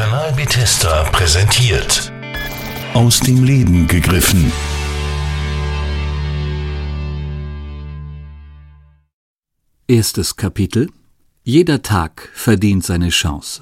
Kanal Bethesda präsentiert. Aus dem Leben gegriffen. Erstes Kapitel. Jeder Tag verdient seine Chance.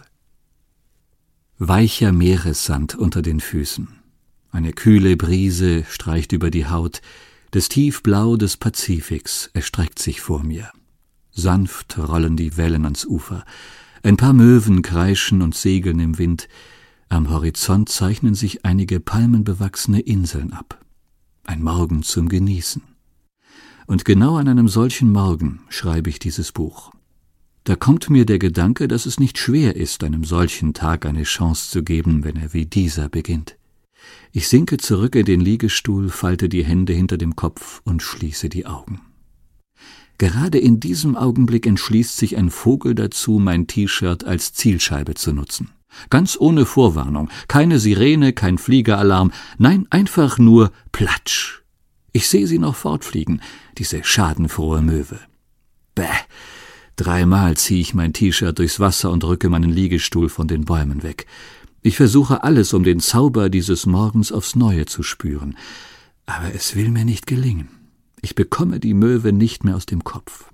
Weicher Meeressand unter den Füßen. Eine kühle Brise streicht über die Haut. Das Tiefblau des Pazifiks erstreckt sich vor mir. Sanft rollen die Wellen ans Ufer. Ein paar Möwen kreischen und segeln im Wind. Am Horizont zeichnen sich einige palmenbewachsene Inseln ab. Ein Morgen zum Genießen. Und genau an einem solchen Morgen schreibe ich dieses Buch. Da kommt mir der Gedanke, dass es nicht schwer ist, einem solchen Tag eine Chance zu geben, wenn er wie dieser beginnt. Ich sinke zurück in den Liegestuhl, falte die Hände hinter dem Kopf und schließe die Augen. Gerade in diesem Augenblick entschließt sich ein Vogel dazu, mein T-Shirt als Zielscheibe zu nutzen. Ganz ohne Vorwarnung, keine Sirene, kein Fliegeralarm, nein, einfach nur Platsch. Ich sehe sie noch fortfliegen, diese schadenfrohe Möwe. Bäh, 3-mal ziehe ich mein T-Shirt durchs Wasser und rücke meinen Liegestuhl von den Bäumen weg. Ich versuche alles, um den Zauber dieses Morgens aufs Neue zu spüren. Aber es will mir nicht gelingen. Ich bekomme die Möwe nicht mehr aus dem Kopf.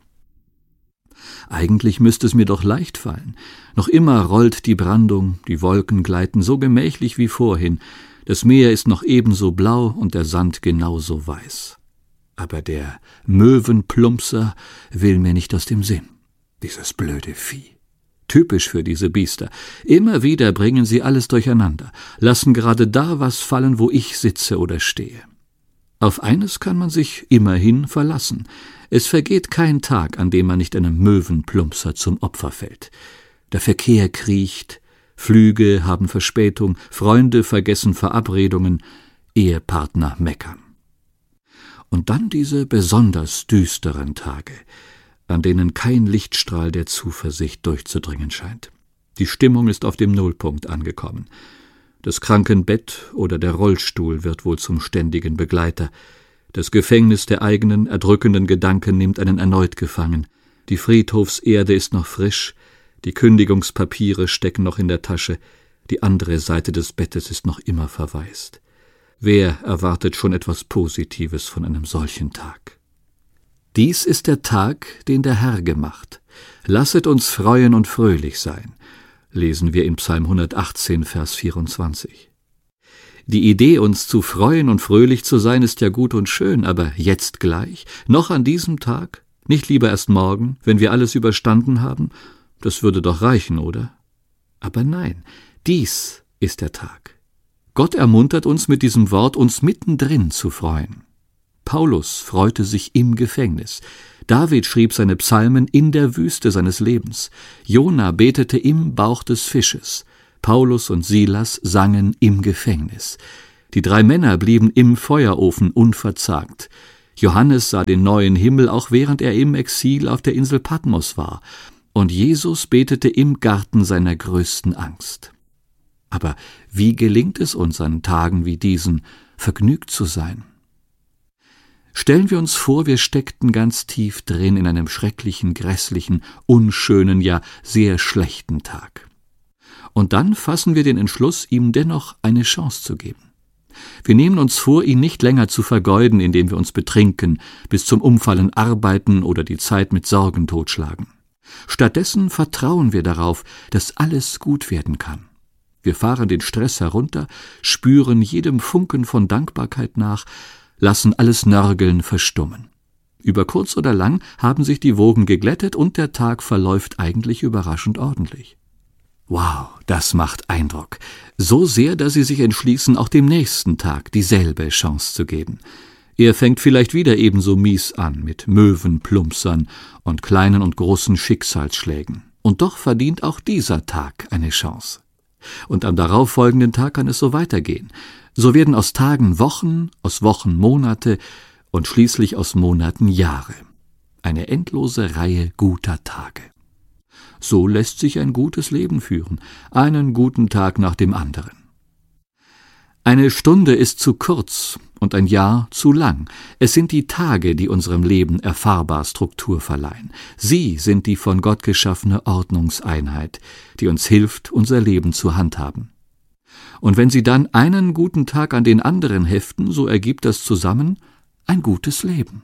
Eigentlich müsste es mir doch leicht fallen. Noch immer rollt die Brandung, die Wolken gleiten so gemächlich wie vorhin. Das Meer ist noch ebenso blau und der Sand genauso weiß. Aber der Möwenplumpser will mir nicht aus dem Sinn. Dieses blöde Vieh. Typisch für diese Biester. Immer wieder bringen sie alles durcheinander, lassen gerade da was fallen, wo ich sitze oder stehe. Auf eines kann man sich immerhin verlassen. Es vergeht kein Tag, an dem man nicht einem Möwenplumpser zum Opfer fällt. Der Verkehr kriecht, Flüge haben Verspätung, Freunde vergessen Verabredungen, Ehepartner meckern. Und dann diese besonders düsteren Tage, an denen kein Lichtstrahl der Zuversicht durchzudringen scheint. Die Stimmung ist auf dem Nullpunkt angekommen. Das Krankenbett oder der Rollstuhl wird wohl zum ständigen Begleiter. Das Gefängnis der eigenen, erdrückenden Gedanken nimmt einen erneut gefangen. Die Friedhofserde ist noch frisch, die Kündigungspapiere stecken noch in der Tasche, die andere Seite des Bettes ist noch immer verwaist. Wer erwartet schon etwas Positives von einem solchen Tag? Dies ist der Tag, den der Herr gemacht. Lasset uns freuen und fröhlich sein, lesen wir in Psalm 118, Vers 24. Die Idee, uns zu freuen und fröhlich zu sein, ist ja gut und schön, aber jetzt gleich, noch an diesem Tag, nicht lieber erst morgen, wenn wir alles überstanden haben? Das würde doch reichen, oder? Aber nein, dies ist der Tag. Gott ermuntert uns mit diesem Wort, uns mittendrin zu freuen. Paulus freute sich im Gefängnis. David schrieb seine Psalmen in der Wüste seines Lebens. Jona betete im Bauch des Fisches. Paulus und Silas sangen im Gefängnis. Die 3 Männer blieben im Feuerofen unverzagt. Johannes sah den neuen Himmel, auch während er im Exil auf der Insel Patmos war. Und Jesus betete im Garten seiner größten Angst. Aber wie gelingt es uns an Tagen wie diesen, vergnügt zu sein? Stellen wir uns vor, wir steckten ganz tief drin in einem schrecklichen, grässlichen, unschönen, ja sehr schlechten Tag. Und dann fassen wir den Entschluss, ihm dennoch eine Chance zu geben. Wir nehmen uns vor, ihn nicht länger zu vergeuden, indem wir uns betrinken, bis zum Umfallen arbeiten oder die Zeit mit Sorgen totschlagen. Stattdessen vertrauen wir darauf, dass alles gut werden kann. Wir fahren den Stress herunter, spüren jedem Funken von Dankbarkeit nach, lassen alles Nörgeln verstummen. Über kurz oder lang haben sich die Wogen geglättet und der Tag verläuft eigentlich überraschend ordentlich. Wow, das macht Eindruck. So sehr, dass Sie sich entschließen, auch dem nächsten Tag dieselbe Chance zu geben. Er fängt vielleicht wieder ebenso mies an, mit Möwenplumpsern und kleinen und großen Schicksalsschlägen. Und doch verdient auch dieser Tag eine Chance. Und am darauffolgenden Tag kann es so weitergehen. So werden aus Tagen Wochen, aus Wochen Monate und schließlich aus Monaten Jahre. Eine endlose Reihe guter Tage. So lässt sich ein gutes Leben führen, einen guten Tag nach dem anderen. Eine Stunde ist zu kurz und ein Jahr zu lang. Es sind die Tage, die unserem Leben erfahrbar Struktur verleihen. Sie sind die von Gott geschaffene Ordnungseinheit, die uns hilft, unser Leben zu handhaben. Und wenn Sie dann einen guten Tag an den anderen heften, so ergibt das zusammen ein gutes Leben.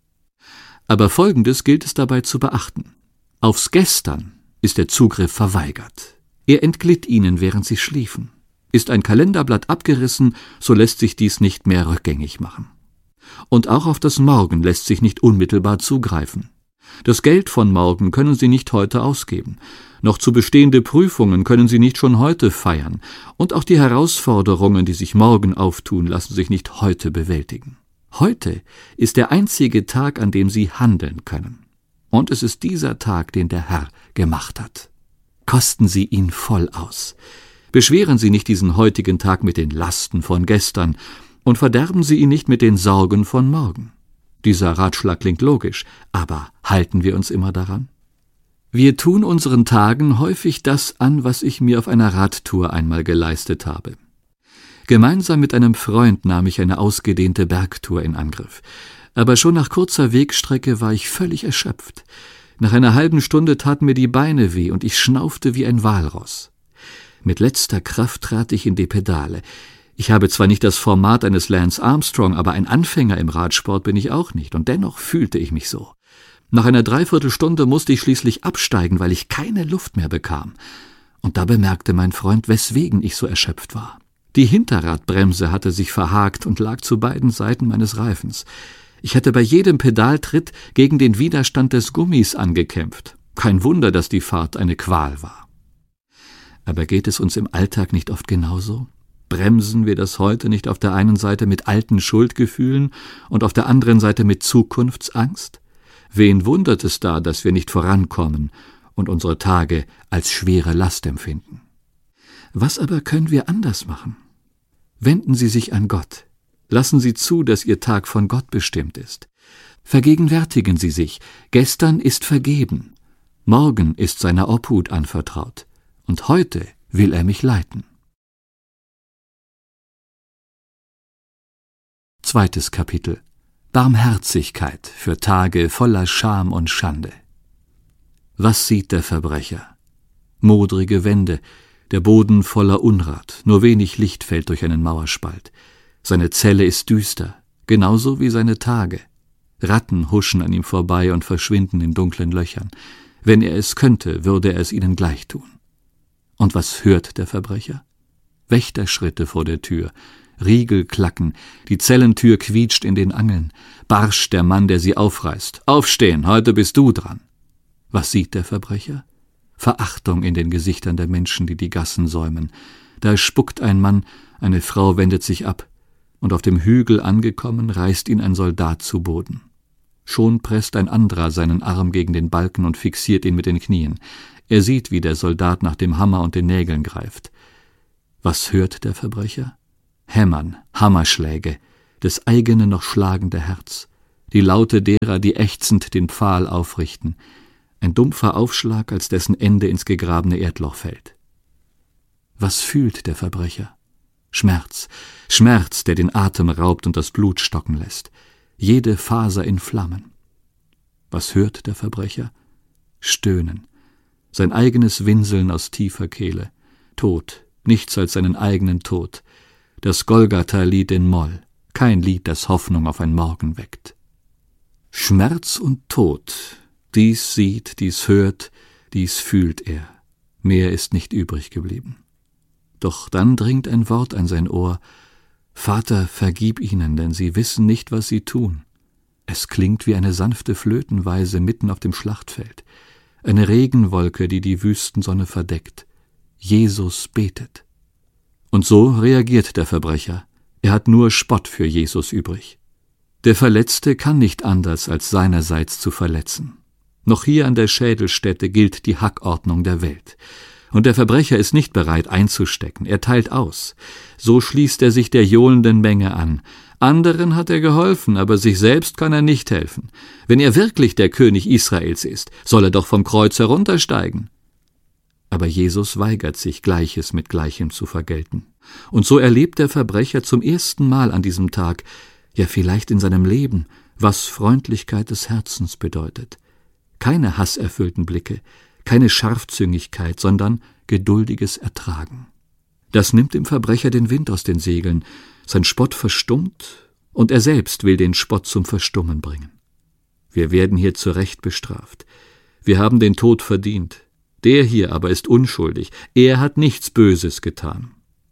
Aber Folgendes gilt es dabei zu beachten. Aufs Gestern ist der Zugriff verweigert. Er entglitt Ihnen, während Sie schliefen. Ist ein Kalenderblatt abgerissen, so lässt sich dies nicht mehr rückgängig machen. Und auch auf das Morgen lässt sich nicht unmittelbar zugreifen. Das Geld von morgen können Sie nicht heute ausgeben. Noch zu bestehende Prüfungen können Sie nicht schon heute feiern. Und auch die Herausforderungen, die sich morgen auftun, lassen sich nicht heute bewältigen. Heute ist der einzige Tag, an dem Sie handeln können. Und es ist dieser Tag, den der Herr gemacht hat. Kosten Sie ihn voll aus. Beschweren Sie nicht diesen heutigen Tag mit den Lasten von gestern und verderben Sie ihn nicht mit den Sorgen von morgen. Dieser Ratschlag klingt logisch, aber halten wir uns immer daran? Wir tun unseren Tagen häufig das an, was ich mir auf einer Radtour einmal geleistet habe. Gemeinsam mit einem Freund nahm ich eine ausgedehnte Bergtour in Angriff. Aber schon nach kurzer Wegstrecke war ich völlig erschöpft. Nach einer halben Stunde taten mir die Beine weh und ich schnaufte wie ein Walross. Mit letzter Kraft trat ich in die Pedale. Ich habe zwar nicht das Format eines Lance Armstrong, aber ein Anfänger im Radsport bin ich auch nicht, und dennoch fühlte ich mich so. Nach einer Dreiviertelstunde musste ich schließlich absteigen, weil ich keine Luft mehr bekam. Und da bemerkte mein Freund, weswegen ich so erschöpft war. Die Hinterradbremse hatte sich verhakt und lag zu beiden Seiten meines Reifens. Ich hatte bei jedem Pedaltritt gegen den Widerstand des Gummis angekämpft. Kein Wunder, dass die Fahrt eine Qual war. Aber geht es uns im Alltag nicht oft genauso? Bremsen wir das heute nicht auf der einen Seite mit alten Schuldgefühlen und auf der anderen Seite mit Zukunftsangst? Wen wundert es da, dass wir nicht vorankommen und unsere Tage als schwere Last empfinden? Was aber können wir anders machen? Wenden Sie sich an Gott. Lassen Sie zu, dass Ihr Tag von Gott bestimmt ist. Vergegenwärtigen Sie sich, gestern ist vergeben, morgen ist seiner Obhut anvertraut. Und heute will er mich leiten. 2. Kapitel. Barmherzigkeit für Tage voller Scham und Schande. Was sieht der Verbrecher? Modrige Wände, der Boden voller Unrat, nur wenig Licht fällt durch einen Mauerspalt. Seine Zelle ist düster, genauso wie seine Tage. Ratten huschen an ihm vorbei und verschwinden in dunklen Löchern. Wenn er es könnte, würde er es ihnen gleich tun. Und was hört der Verbrecher? Wächterschritte vor der Tür, Riegel klacken, die Zellentür quietscht in den Angeln, barsch der Mann, der sie aufreißt. Aufstehen, heute bist du dran. Was sieht der Verbrecher? Verachtung in den Gesichtern der Menschen, die die Gassen säumen. Da spuckt ein Mann, eine Frau wendet sich ab, und auf dem Hügel angekommen, reißt ihn ein Soldat zu Boden. Schon presst ein anderer seinen Arm gegen den Balken und fixiert ihn mit den Knien. Er sieht, wie der Soldat nach dem Hammer und den Nägeln greift. Was hört der Verbrecher? Hämmern, Hammerschläge, des eigenen noch schlagende Herz, die Laute derer, die ächzend den Pfahl aufrichten, ein dumpfer Aufschlag, als dessen Ende ins gegrabene Erdloch fällt. Was fühlt der Verbrecher? Schmerz, Schmerz, der den Atem raubt und das Blut stocken lässt, jede Faser in Flammen. Was hört der Verbrecher? Stöhnen, sein eigenes Winseln aus tiefer Kehle, Tod, nichts als seinen eigenen Tod, das Golgatha-Lied in Moll, kein Lied, das Hoffnung auf ein Morgen weckt. Schmerz und Tod, dies sieht, dies hört, dies fühlt er, mehr ist nicht übrig geblieben. Doch dann dringt ein Wort an sein Ohr: Vater, vergib ihnen, denn sie wissen nicht, was sie tun. Es klingt wie eine sanfte Flötenweise mitten auf dem Schlachtfeld, eine Regenwolke, die die Wüstensonne verdeckt. Jesus betet. Und so reagiert der Verbrecher. Er hat nur Spott für Jesus übrig. Der Verletzte kann nicht anders, als seinerseits zu verletzen. Noch hier an der Schädelstätte gilt die Hackordnung der Welt. Und der Verbrecher ist nicht bereit einzustecken, er teilt aus. So schließt er sich der johlenden Menge an. Anderen hat er geholfen, aber sich selbst kann er nicht helfen. Wenn er wirklich der König Israels ist, soll er doch vom Kreuz heruntersteigen. Aber Jesus weigert sich, Gleiches mit Gleichem zu vergelten. Und so erlebt der Verbrecher zum ersten Mal an diesem Tag, ja vielleicht in seinem Leben, was Freundlichkeit des Herzens bedeutet. Keine hasserfüllten Blicke, keine Scharfzüngigkeit, sondern geduldiges Ertragen. Das nimmt dem Verbrecher den Wind aus den Segeln, sein Spott verstummt, und er selbst will den Spott zum Verstummen bringen. Wir werden hier zu Recht bestraft. Wir haben den Tod verdient. Der hier aber ist unschuldig. Er hat nichts Böses getan.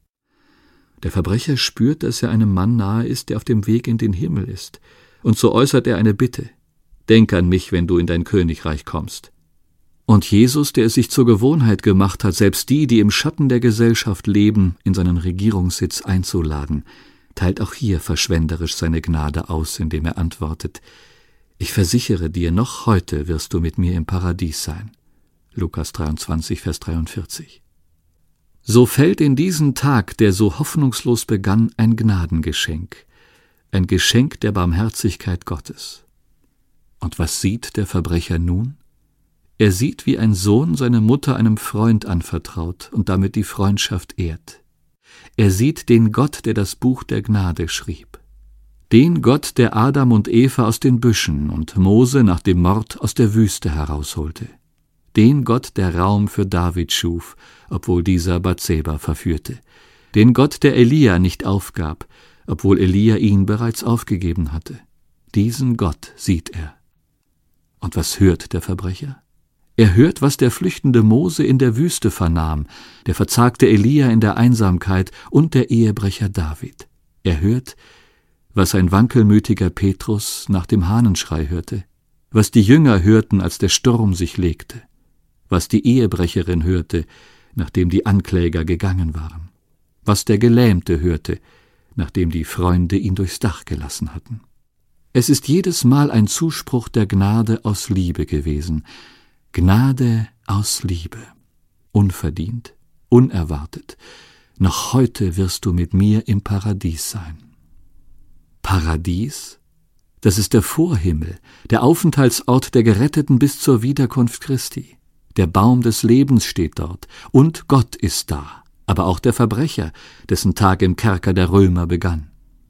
Der Verbrecher spürt, dass er einem Mann nahe ist, der auf dem Weg in den Himmel ist. Und so äußert er eine Bitte. Denk an mich, wenn du in dein Königreich kommst. Und Jesus, der es sich zur Gewohnheit gemacht hat, selbst die, die im Schatten der Gesellschaft leben, in seinen Regierungssitz einzuladen, teilt auch hier verschwenderisch seine Gnade aus, indem er antwortet: Ich versichere dir, noch heute wirst du mit mir im Paradies sein. Lukas 23, Vers 43. So fällt in diesen Tag, der so hoffnungslos begann, ein Gnadengeschenk, ein Geschenk der Barmherzigkeit Gottes. Und was sieht der Verbrecher nun? Er sieht, wie ein Sohn seine Mutter einem Freund anvertraut und damit die Freundschaft ehrt. Er sieht den Gott, der das Buch der Gnade schrieb. Den Gott, der Adam und Eva aus den Büschen und Mose nach dem Mord aus der Wüste herausholte. Den Gott, der Raum für David schuf, obwohl dieser Bathseba verführte. Den Gott, der Elia nicht aufgab, obwohl Elia ihn bereits aufgegeben hatte. Diesen Gott sieht er. Und was hört der Verbrecher? Er hört, was der flüchtende Mose in der Wüste vernahm, der verzagte Elia in der Einsamkeit und der Ehebrecher David. Er hört, was ein wankelmütiger Petrus nach dem Hahnenschrei hörte, was die Jünger hörten, als der Sturm sich legte, was die Ehebrecherin hörte, nachdem die Ankläger gegangen waren, was der Gelähmte hörte, nachdem die Freunde ihn durchs Dach gelassen hatten. Es ist jedes Mal ein Zuspruch der Gnade aus Liebe gewesen. Gnade aus Liebe. Unverdient, unerwartet. Noch heute wirst du mit mir im Paradies sein. Paradies? Das ist der Vorhimmel, der Aufenthaltsort der Geretteten bis zur Wiederkunft Christi. Der Baum des Lebens steht dort, und Gott ist da, aber auch der Verbrecher, dessen Tag im Kerker der Römer begann.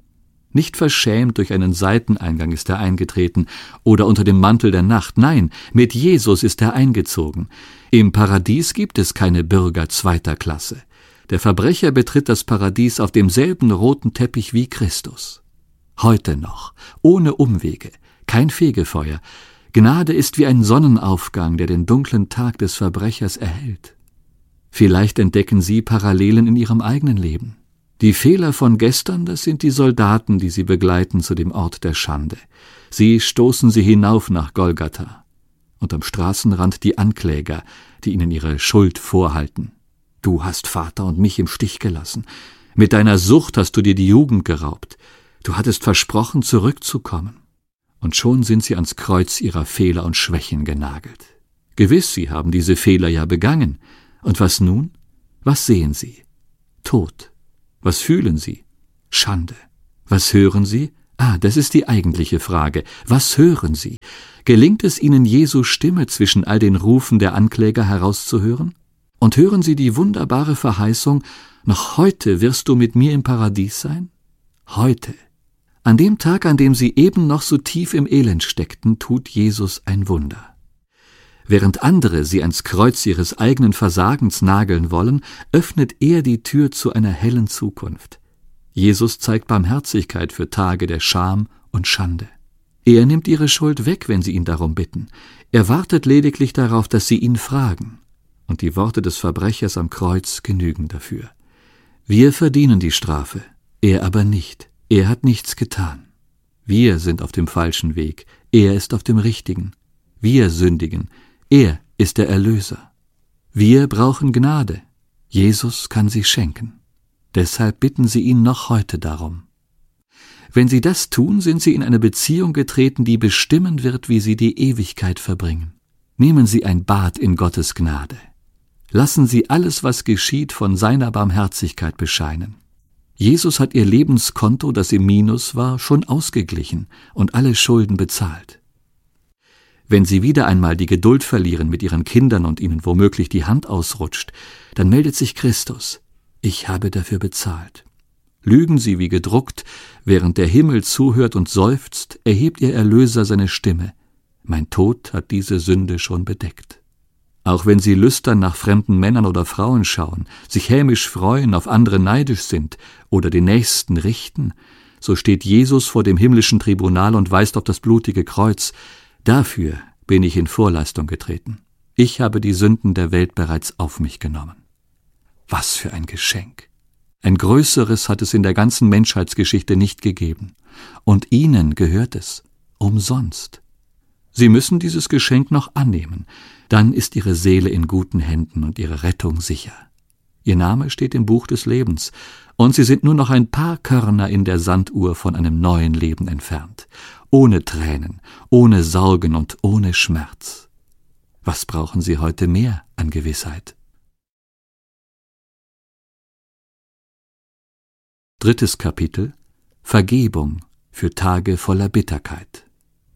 Nicht verschämt durch einen Seiteneingang ist er eingetreten oder unter dem Mantel der Nacht. Nein, mit Jesus ist er eingezogen. Im Paradies gibt es keine Bürger zweiter Klasse. Der Verbrecher betritt das Paradies auf demselben roten Teppich wie Christus. Heute noch, ohne Umwege, kein Fegefeuer. Gnade ist wie ein Sonnenaufgang, der den dunklen Tag des Verbrechers erhellt. Vielleicht entdecken Sie Parallelen in Ihrem eigenen Leben. Die Fehler von gestern, das sind die Soldaten, die Sie begleiten zu dem Ort der Schande. Sie stoßen Sie hinauf nach Golgatha. Und am Straßenrand die Ankläger, die Ihnen ihre Schuld vorhalten. Du hast Vater und mich im Stich gelassen. Mit deiner Sucht hast du dir die Jugend geraubt. Du hattest versprochen, zurückzukommen. Und schon sind Sie ans Kreuz ihrer Fehler und Schwächen genagelt. Gewiss, Sie haben diese Fehler ja begangen. Und was nun? Was sehen Sie? Tod. Was fühlen Sie? Schande. Was hören Sie? Das ist die eigentliche Frage. Was hören Sie? Gelingt es Ihnen, Jesu Stimme zwischen all den Rufen der Ankläger herauszuhören? Und hören Sie die wunderbare Verheißung, noch heute wirst du mit mir im Paradies sein? Heute. An dem Tag, an dem Sie eben noch so tief im Elend steckten, tut Jesus ein Wunder. Während andere sie ans Kreuz ihres eigenen Versagens nageln wollen, öffnet er die Tür zu einer hellen Zukunft. Jesus zeigt Barmherzigkeit für Tage der Scham und Schande. Er nimmt ihre Schuld weg, wenn sie ihn darum bitten. Er wartet lediglich darauf, dass sie ihn fragen. Und die Worte des Verbrechers am Kreuz genügen dafür. Wir verdienen die Strafe, er aber nicht. Er hat nichts getan. Wir sind auf dem falschen Weg, er ist auf dem richtigen. Wir sündigen, er ist der Erlöser. Wir brauchen Gnade. Jesus kann sie schenken. Deshalb bitten Sie ihn noch heute darum. Wenn Sie das tun, sind Sie in eine Beziehung getreten, die bestimmen wird, wie Sie die Ewigkeit verbringen. Nehmen Sie ein Bad in Gottes Gnade. Lassen Sie alles, was geschieht, von seiner Barmherzigkeit bescheinen. Jesus hat Ihr Lebenskonto, das im Minus war, schon ausgeglichen und alle Schulden bezahlt. Wenn Sie wieder einmal die Geduld verlieren mit Ihren Kindern und Ihnen womöglich die Hand ausrutscht, dann meldet sich Christus: Ich habe dafür bezahlt. Lügen Sie wie gedruckt, während der Himmel zuhört und seufzt, erhebt Ihr Erlöser seine Stimme: Mein Tod hat diese Sünde schon bedeckt. Auch wenn Sie lüstern nach fremden Männern oder Frauen schauen, sich hämisch freuen, auf andere neidisch sind oder den Nächsten richten, so steht Jesus vor dem himmlischen Tribunal und weist auf das blutige Kreuz: Dafür bin ich in Vorleistung getreten. Ich habe die Sünden der Welt bereits auf mich genommen. Was für ein Geschenk! Ein größeres hat es in der ganzen Menschheitsgeschichte nicht gegeben. Und Ihnen gehört es, umsonst. Sie müssen dieses Geschenk noch annehmen, dann ist Ihre Seele in guten Händen und Ihre Rettung sicher. Ihr Name steht im Buch des Lebens, und Sie sind nur noch ein paar Körner in der Sanduhr von einem neuen Leben entfernt. Ohne Tränen, ohne Sorgen und ohne Schmerz. Was brauchen Sie heute mehr an Gewissheit? 3. Kapitel: Vergebung für Tage voller Bitterkeit.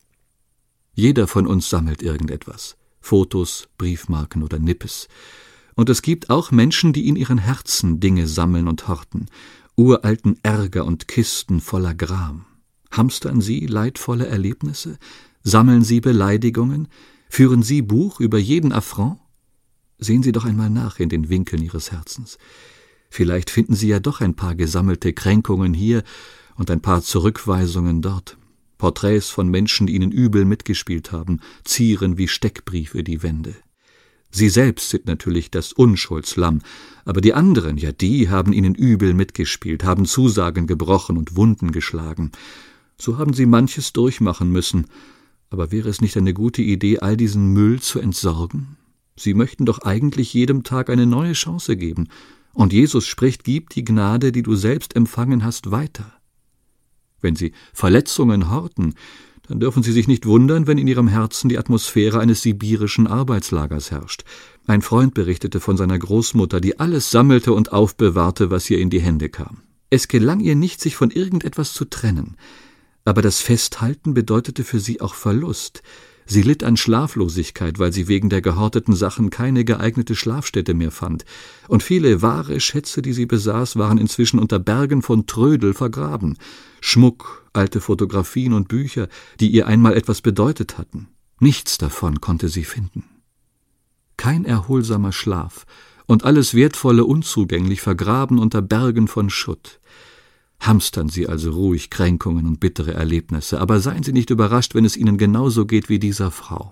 Jeder von uns sammelt irgendetwas: Fotos, Briefmarken oder Nippes. Und es gibt auch Menschen, die in ihren Herzen Dinge sammeln und horten, uralten Ärger und Kisten voller Gram. Hamstern Sie leidvolle Erlebnisse? Sammeln Sie Beleidigungen? Führen Sie Buch über jeden Affront? Sehen Sie doch einmal nach in den Winkeln Ihres Herzens. Vielleicht finden Sie ja doch ein paar gesammelte Kränkungen hier und ein paar Zurückweisungen dort. Porträts von Menschen, die Ihnen übel mitgespielt haben, zieren wie Steckbriefe die Wände. Sie selbst sind natürlich das Unschuldslamm, aber die anderen, ja, die haben Ihnen übel mitgespielt, haben Zusagen gebrochen und Wunden geschlagen. So haben Sie manches durchmachen müssen, aber wäre es nicht eine gute Idee, all diesen Müll zu entsorgen? Sie möchten doch eigentlich jedem Tag eine neue Chance geben, und Jesus spricht: Gib die Gnade, die du selbst empfangen hast, weiter. Wenn Sie Verletzungen horten, dann dürfen Sie sich nicht wundern, wenn in Ihrem Herzen die Atmosphäre eines sibirischen Arbeitslagers herrscht. Ein Freund berichtete von seiner Großmutter, die alles sammelte und aufbewahrte, was ihr in die Hände kam. Es gelang ihr nicht, sich von irgendetwas zu trennen, aber das Festhalten bedeutete für sie auch Verlust. Sie litt an Schlaflosigkeit, weil sie wegen der gehorteten Sachen keine geeignete Schlafstätte mehr fand, und viele wahre Schätze, die sie besaß, waren inzwischen unter Bergen von Trödel vergraben. Schmuck, alte Fotografien und Bücher, die ihr einmal etwas bedeutet hatten. Nichts davon konnte sie finden. Kein erholsamer Schlaf und alles Wertvolle unzugänglich, vergraben unter Bergen von Schutt. Hamstern Sie also ruhig Kränkungen und bittere Erlebnisse, aber seien Sie nicht überrascht, wenn es Ihnen genauso geht wie dieser Frau.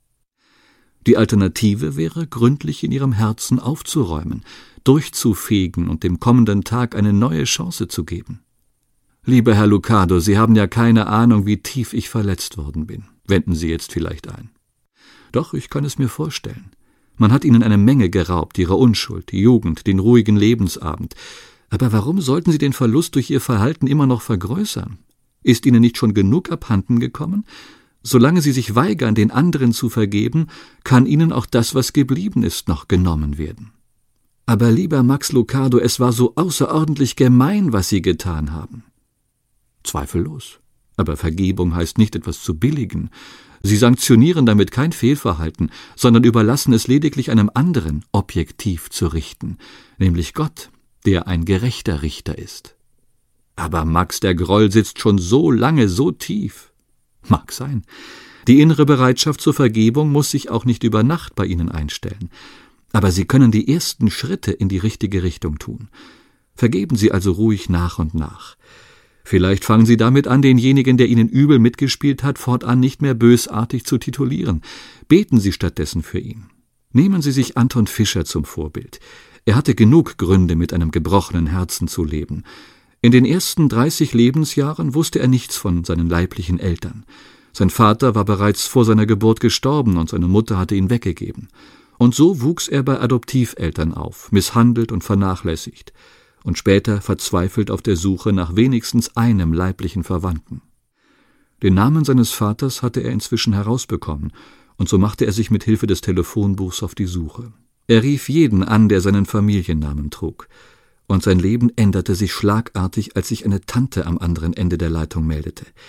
Die Alternative wäre, gründlich in Ihrem Herzen aufzuräumen, durchzufegen und dem kommenden Tag eine neue Chance zu geben. Lieber Herr Lucado, Sie haben ja keine Ahnung, wie tief ich verletzt worden bin, wenden Sie jetzt vielleicht ein. Doch, ich kann es mir vorstellen. Man hat Ihnen eine Menge geraubt, Ihre Unschuld, die Jugend, den ruhigen Lebensabend. Aber warum sollten Sie den Verlust durch Ihr Verhalten immer noch vergrößern? Ist Ihnen nicht schon genug abhanden gekommen? Solange Sie sich weigern, den anderen zu vergeben, kann Ihnen auch das, was geblieben ist, noch genommen werden. Aber lieber Max Lucado, es war so außerordentlich gemein, was Sie getan haben. Zweifellos. Aber Vergebung heißt nicht, etwas zu billigen. Sie sanktionieren damit kein Fehlverhalten, sondern überlassen es lediglich einem anderen, objektiv zu richten, nämlich Gott, der ein gerechter Richter ist. Aber Max, der Groll sitzt schon so lange, so tief. Mag sein. Die innere Bereitschaft zur Vergebung muss sich auch nicht über Nacht bei Ihnen einstellen. Aber Sie können die ersten Schritte in die richtige Richtung tun. Vergeben Sie also ruhig nach und nach. Vielleicht fangen Sie damit an, denjenigen, der Ihnen übel mitgespielt hat, fortan nicht mehr bösartig zu titulieren. Beten Sie stattdessen für ihn. Nehmen Sie sich Anton Fischer zum Vorbild. Er hatte genug Gründe, mit einem gebrochenen Herzen zu leben. In den ersten 30 Lebensjahren wusste er nichts von seinen leiblichen Eltern. Sein Vater war bereits vor seiner Geburt gestorben und seine Mutter hatte ihn weggegeben. Und so wuchs er bei Adoptiveltern auf, misshandelt und vernachlässigt, und später verzweifelt auf der Suche nach wenigstens einem leiblichen Verwandten. Den Namen seines Vaters hatte er inzwischen herausbekommen, und so machte er sich mit Hilfe des Telefonbuchs auf die Suche. Er rief jeden an, der seinen Familiennamen trug, und sein Leben änderte sich schlagartig, als sich eine Tante am anderen Ende der Leitung meldete.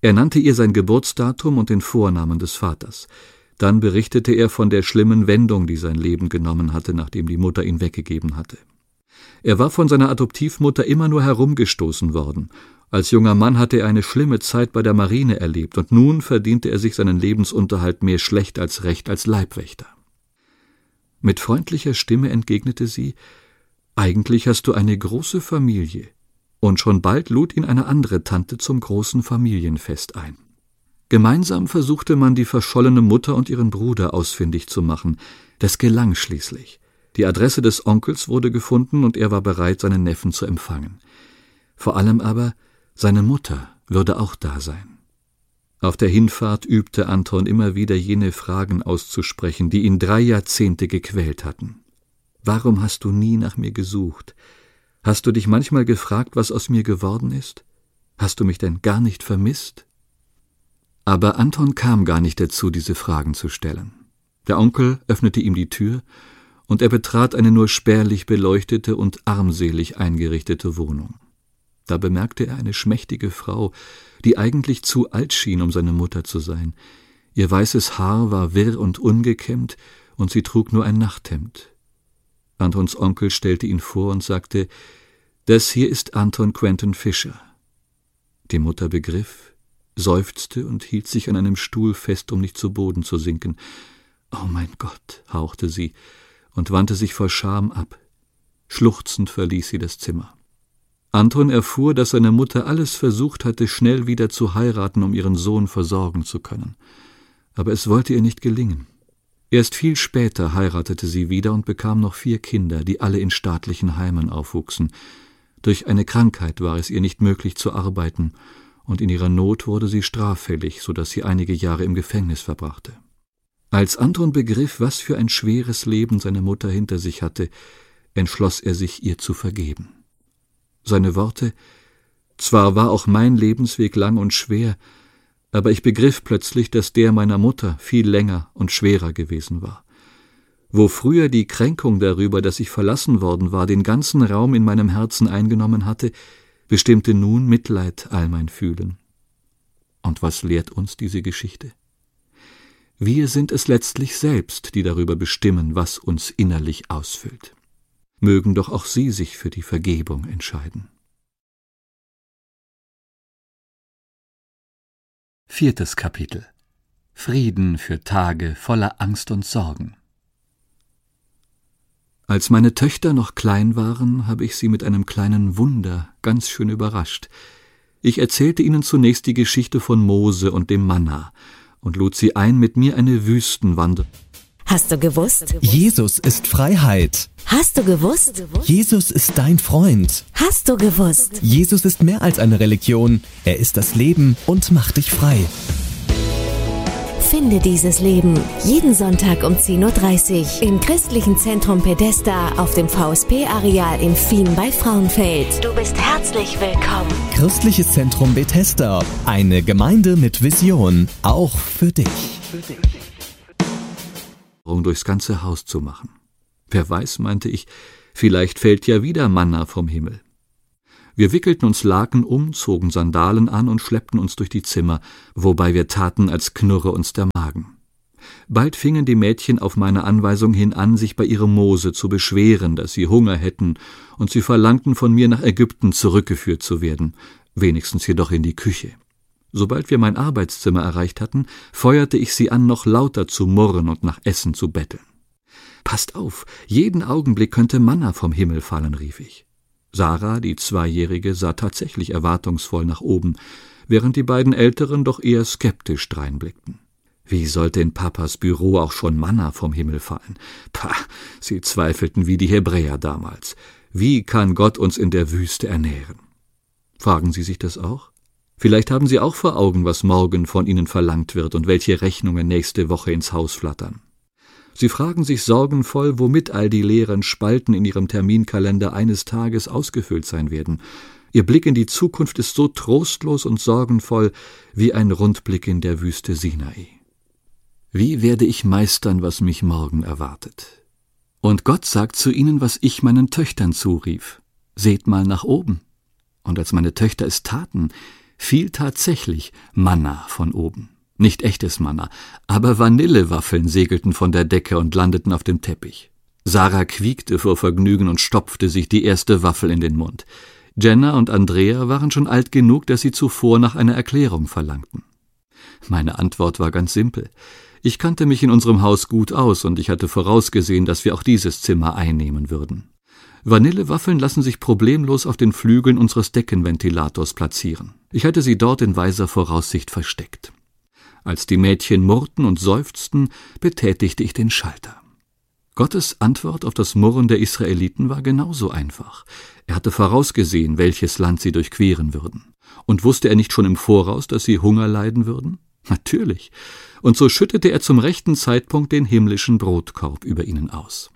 Er nannte ihr sein Geburtsdatum und den Vornamen des Vaters. Dann berichtete er von der schlimmen Wendung, die sein Leben genommen hatte, nachdem die Mutter ihn weggegeben hatte. Er war von seiner Adoptivmutter immer nur herumgestoßen worden. Als junger Mann hatte er eine schlimme Zeit bei der Marine erlebt, und nun verdiente er sich seinen Lebensunterhalt mehr schlecht als recht als Leibwächter. Mit freundlicher Stimme entgegnete sie: »Eigentlich hast du eine große Familie.« Und schon bald lud ihn eine andere Tante zum großen Familienfest ein. Gemeinsam versuchte man, die verschollene Mutter und ihren Bruder ausfindig zu machen. Das gelang schließlich. Die Adresse des Onkels wurde gefunden, und er war bereit, seinen Neffen zu empfangen. Vor allem aber, seine Mutter würde auch da sein. Auf der Hinfahrt übte Anton immer wieder jene Fragen auszusprechen, die ihn 3 Jahrzehnte gequält hatten. »Warum hast du nie nach mir gesucht? Hast du dich manchmal gefragt, was aus mir geworden ist? Hast du mich denn gar nicht vermisst?« Aber Anton kam gar nicht dazu, diese Fragen zu stellen. Der Onkel öffnete ihm die Tür, und er betrat eine nur spärlich beleuchtete und armselig eingerichtete Wohnung. Da bemerkte er eine schmächtige Frau, die eigentlich zu alt schien, um seine Mutter zu sein. Ihr weißes Haar war wirr und ungekämmt, und sie trug nur ein Nachthemd. Antons Onkel stellte ihn vor und sagte: »Das hier ist Anton Quentin Fischer.« Die Mutter begriff, seufzte und hielt sich an einem Stuhl fest, um nicht zu Boden zu sinken. »Oh mein Gott«, hauchte sie und wandte sich vor Scham ab. Schluchzend verließ sie das Zimmer. Anton erfuhr, dass seine Mutter alles versucht hatte, schnell wieder zu heiraten, um ihren Sohn versorgen zu können. Aber es wollte ihr nicht gelingen. Erst viel später heiratete sie wieder und bekam noch 4 Kinder, die alle in staatlichen Heimen aufwuchsen. Durch eine Krankheit war es ihr nicht möglich zu arbeiten, und in ihrer Not wurde sie straffällig, so dass sie einige Jahre im Gefängnis verbrachte. Als Anton begriff, was für ein schweres Leben seine Mutter hinter sich hatte, entschloss er sich, ihr zu vergeben. Seine Worte: »Zwar war auch mein Lebensweg lang und schwer, aber ich begriff plötzlich, dass der meiner Mutter viel länger und schwerer gewesen war. Wo früher die Kränkung darüber, dass ich verlassen worden war, den ganzen Raum in meinem Herzen eingenommen hatte, bestimmte nun Mitleid all mein Fühlen. Und was lehrt uns diese Geschichte? Wir sind es letztlich selbst, die darüber bestimmen, was uns innerlich ausfüllt. Mögen doch auch Sie sich für die Vergebung entscheiden.« 4. Kapitel: Frieden für Tage voller Angst und Sorgen. Als meine Töchter noch klein waren, habe ich sie mit einem kleinen Wunder ganz schön überrascht. Ich erzählte ihnen zunächst die Geschichte von Mose und dem Manna und lud sie ein, mit mir eine Wüstenwanderung. Hast du gewusst? Jesus ist Freiheit. Hast du gewusst? Jesus ist dein Freund. Hast du gewusst? Jesus ist mehr als eine Religion. Er ist das Leben und macht dich frei. Finde dieses Leben jeden Sonntag um 10:30 Uhr im Christlichen Zentrum Pedesta auf dem VSP-Areal in Fien bei Frauenfeld. Du bist herzlich willkommen. Christliches Zentrum Bethesda. Eine Gemeinde mit Vision. Auch für dich. Durchs ganze Haus zu machen. Wer weiß, meinte ich, vielleicht fällt ja wieder Manna vom Himmel. Wir wickelten uns Laken um, zogen Sandalen an und schleppten uns durch die Zimmer, wobei wir taten, als knurre uns der Magen. Bald fingen die Mädchen auf meine Anweisung hin an, sich bei ihrem Mose zu beschweren, dass sie Hunger hätten, und sie verlangten von mir, nach Ägypten zurückgeführt zu werden, wenigstens jedoch in die Küche. Sobald wir mein Arbeitszimmer erreicht hatten, feuerte ich sie an, noch lauter zu murren und nach Essen zu betteln. »Passt auf, jeden Augenblick könnte Manna vom Himmel fallen«, rief ich. Sarah, die 2-Jährige, sah tatsächlich erwartungsvoll nach oben, während die beiden Älteren doch eher skeptisch dreinblickten. Wie sollte in Papas Büro auch schon Manna vom Himmel fallen? Pah, sie zweifelten wie die Hebräer damals. Wie kann Gott uns in der Wüste ernähren? Fragen Sie sich das auch? Vielleicht haben Sie auch vor Augen, was morgen von Ihnen verlangt wird und welche Rechnungen nächste Woche ins Haus flattern. Sie fragen sich sorgenvoll, womit all die leeren Spalten in Ihrem Terminkalender eines Tages ausgefüllt sein werden. Ihr Blick in die Zukunft ist so trostlos und sorgenvoll wie ein Rundblick in der Wüste Sinai. Wie werde ich meistern, was mich morgen erwartet? Und Gott sagt zu ihnen, was ich meinen Töchtern zurief: Seht mal nach oben. Und als meine Töchter es taten, fiel tatsächlich Manna von oben. Nicht echtes Manna, aber Vanillewaffeln segelten von der Decke und landeten auf dem Teppich. Sarah quiekte vor Vergnügen und stopfte sich die erste Waffel in den Mund. Jenna und Andrea waren schon alt genug, dass sie zuvor nach einer Erklärung verlangten. Meine Antwort war ganz simpel. Ich kannte mich in unserem Haus gut aus und ich hatte vorausgesehen, dass wir auch dieses Zimmer einnehmen würden. Vanillewaffeln lassen sich problemlos auf den Flügeln unseres Deckenventilators platzieren. Ich hatte sie dort in weiser Voraussicht versteckt. Als die Mädchen murrten und seufzten, betätigte ich den Schalter. Gottes Antwort auf das Murren der Israeliten war genauso einfach. Er hatte vorausgesehen, welches Land sie durchqueren würden. Und wusste er nicht schon im Voraus, dass sie Hunger leiden würden? Natürlich. Und so schüttete er zum rechten Zeitpunkt den himmlischen Brotkorb über ihnen aus.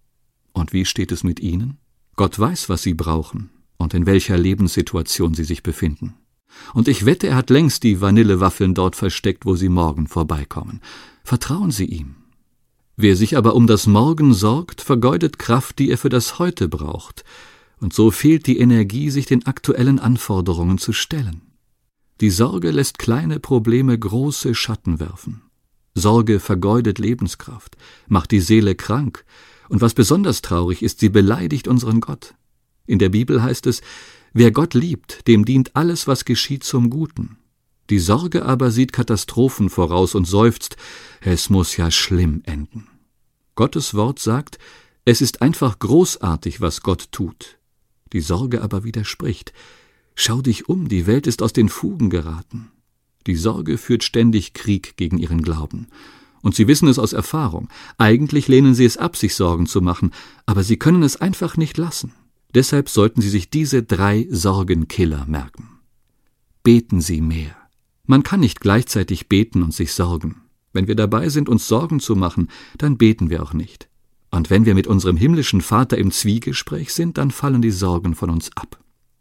Und wie steht es mit ihnen? Gott weiß, was sie brauchen und in welcher Lebenssituation sie sich befinden. Und ich wette, er hat längst die Vanillewaffeln dort versteckt, wo sie morgen vorbeikommen. Vertrauen Sie ihm. Wer sich aber um das Morgen sorgt, vergeudet Kraft, die er für das Heute braucht. Und so fehlt die Energie, sich den aktuellen Anforderungen zu stellen. Die Sorge lässt kleine Probleme große Schatten werfen. Sorge vergeudet Lebenskraft, macht die Seele krank. Und was besonders traurig ist, sie beleidigt unseren Gott. In der Bibel heißt es, wer Gott liebt, dem dient alles, was geschieht, zum Guten. Die Sorge aber sieht Katastrophen voraus und seufzt, es muss ja schlimm enden. Gottes Wort sagt, es ist einfach großartig, was Gott tut. Die Sorge aber widerspricht. Schau dich um, die Welt ist aus den Fugen geraten. Die Sorge führt ständig Krieg gegen ihren Glauben. Und sie wissen es aus Erfahrung. Eigentlich lehnen sie es ab, sich Sorgen zu machen, aber sie können es einfach nicht lassen. Deshalb sollten Sie sich diese 3 Sorgenkiller merken. Beten Sie mehr. Man kann nicht gleichzeitig beten und sich sorgen. Wenn wir dabei sind, uns Sorgen zu machen, dann beten wir auch nicht. Und wenn wir mit unserem himmlischen Vater im Zwiegespräch sind, dann fallen die Sorgen von uns ab.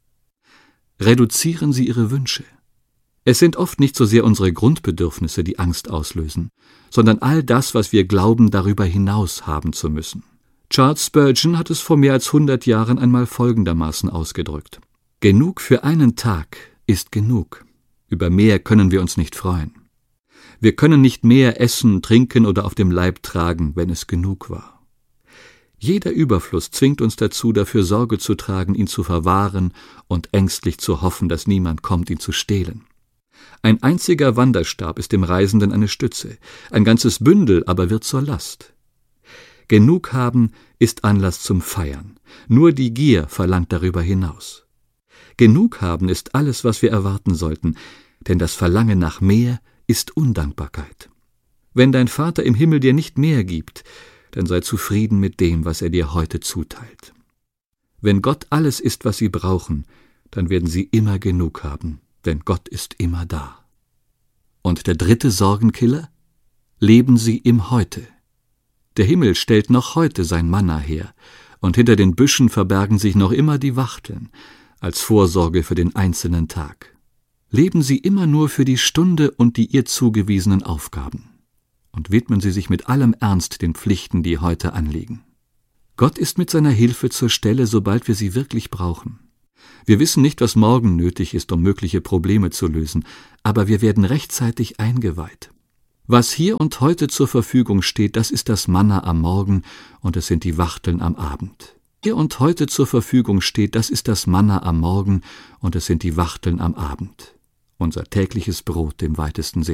Reduzieren Sie Ihre Wünsche. Es sind oft nicht so sehr unsere Grundbedürfnisse, die Angst auslösen, sondern all das, was wir glauben, darüber hinaus haben zu müssen. Charles Spurgeon hat es vor mehr als 100 Jahren einmal folgendermaßen ausgedrückt: Genug für einen Tag ist genug. Über mehr können wir uns nicht freuen. Wir können nicht mehr essen, trinken oder auf dem Leib tragen, wenn es genug war. Jeder Überfluss zwingt uns dazu, dafür Sorge zu tragen, ihn zu verwahren und ängstlich zu hoffen, dass niemand kommt, ihn zu stehlen. Ein einziger Wanderstab ist dem Reisenden eine Stütze, ein ganzes Bündel aber wird zur Last. Genug haben ist Anlass zum Feiern, nur die Gier verlangt darüber hinaus. Genug haben ist alles, was wir erwarten sollten, denn das Verlangen nach mehr ist Undankbarkeit. Wenn dein Vater im Himmel dir nicht mehr gibt, dann sei zufrieden mit dem, was er dir heute zuteilt. Wenn Gott alles ist, was sie brauchen, dann werden sie immer genug haben, denn Gott ist immer da. Und der 3. Sorgenkiller? Leben Sie im Heute. Der Himmel stellt noch heute sein Manna her, und hinter den Büschen verbergen sich noch immer die Wachteln, als Vorsorge für den einzelnen Tag. Leben Sie immer nur für die Stunde und die ihr zugewiesenen Aufgaben. Und widmen Sie sich mit allem Ernst den Pflichten, die heute anliegen. Gott ist mit seiner Hilfe zur Stelle, sobald wir sie wirklich brauchen. Wir wissen nicht, was morgen nötig ist, um mögliche Probleme zu lösen, aber wir werden rechtzeitig eingeweiht. Was hier und heute zur Verfügung steht, das ist das Manna am Morgen und es sind die Wachteln am Abend. Hier und heute zur Verfügung steht, das ist das Manna am Morgen und es sind die Wachteln am Abend. Unser tägliches Brot im weitesten Sinne.